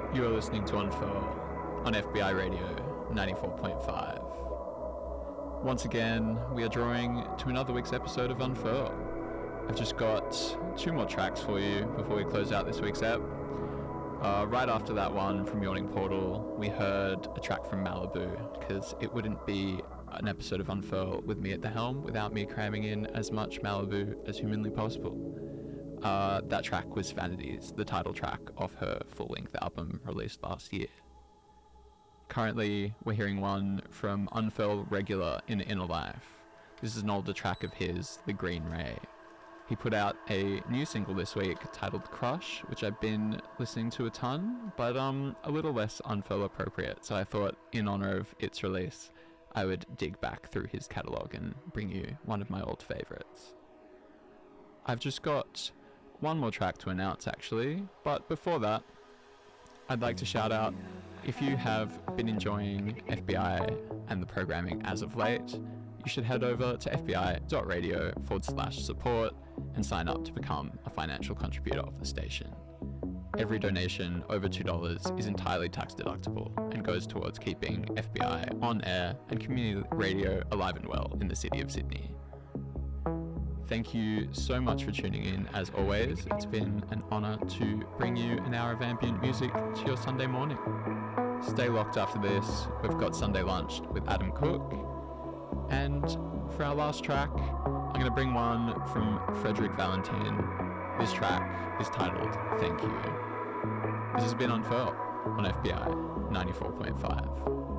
You are listening to Unfurl on FBI Radio 94.5. Once again, we are drawing to another week's episode of Unfurl. I've just got two more tracks for you before we close out this week's ep. Right after that one from Yawning Portal, we heard a track from Malibu, because it wouldn't be an episode of Unfurl with me at the helm without me cramming in as much Malibu as humanly possible. That track was Vanities, the title track of her full-length album released last year. Currently, we're hearing one from Unfurl regular in Inner Life. This is an older track of his, The Green Ray. He put out a new single this week titled Crush, which I've been listening to a ton, but a little less Unfurl appropriate, so I thought in honor of its release, I would dig back through his catalogue and bring you one of my old favourites. I've just got one more track to announce actually, but before that, I'd like to shout out, if you have been enjoying FBI and the programming as of late, you should head over to fbi.radio/support and sign up to become a financial contributor of the station. Every donation over $2 is entirely tax deductible and goes towards keeping FBI on air and community radio alive and well in the city of Sydney. Thank you so much for tuning in as always. It's been an honour to bring you an hour of ambient music to your Sunday morning. Stay locked after this. We've got Sunday Lunch with Adam Cook. And for our last track, I'm going to bring one from Frederick Valentin. This track is titled Thank You. This has been Unfurl on FBI 94.5.